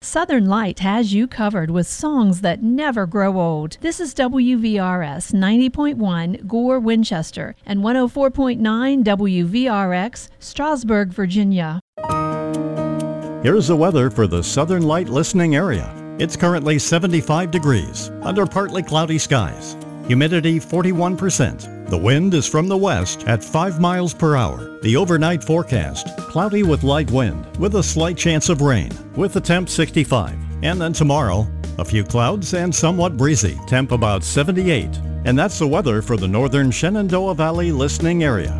Southern Light has you covered with songs that never grow old. This is WVRS 90.1 Gore, Winchester, and 104.9 WVRX, Strasburg, Virginia. Here's the weather for the Southern Light listening area. It's currently 75 degrees under partly cloudy skies. Humidity 41%. The wind is from the west at 5 miles per hour. The overnight forecast, cloudy with light wind with a slight chance of rain with the temp 65. And then tomorrow, a few clouds and somewhat breezy, temp about 78. And that's the weather for the northern Shenandoah Valley listening area.